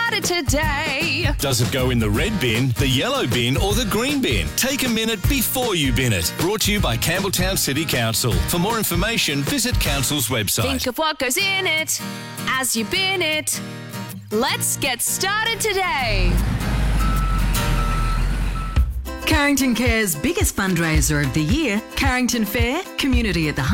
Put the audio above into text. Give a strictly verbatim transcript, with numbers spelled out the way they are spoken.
started today. Does it go in the red bin, the yellow bin or the green bin? Take a minute before you bin it. Brought to you by Campbelltown City Council. For more information, visit Council's website. Think of what goes in it as you bin it. Let's get started today. Carrington Care's biggest fundraiser of the year, Carrington Fair, Community at the Heart.